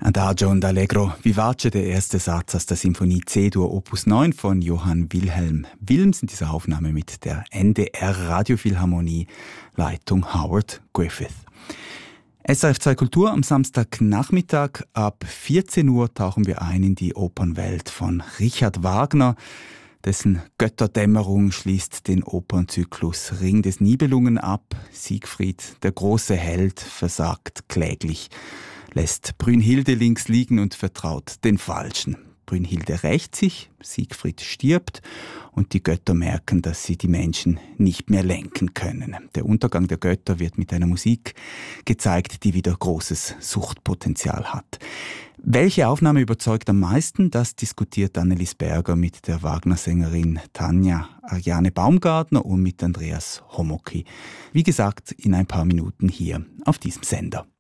Adagio und Allegro vivace, der erste Satz aus der Symphonie C-Dur Opus 9 von Johann Wilhelm Wilms in dieser Aufnahme mit der NDR Radiophilharmonie, Leitung Howard Griffith. SRF 2 Kultur am Samstagnachmittag ab 14 Uhr tauchen wir ein in die Opernwelt von Richard Wagner. Dessen Götterdämmerung schließt den Opernzyklus Ring des Nibelungen ab. Siegfried, der große Held, versagt kläglich, lässt Brünnhilde links liegen und vertraut den Falschen. Brünnhilde rächt sich, Siegfried stirbt und die Götter merken, dass sie die Menschen nicht mehr lenken können. Der Untergang der Götter wird mit einer Musik gezeigt, die wieder großes Suchtpotenzial hat. Welche Aufnahme überzeugt am meisten? Das diskutiert Annelies Berger mit der Wagner-Sängerin Tanja Ariane Baumgartner und mit Andreas Homoky. Wie gesagt, in ein paar Minuten hier auf diesem Sender.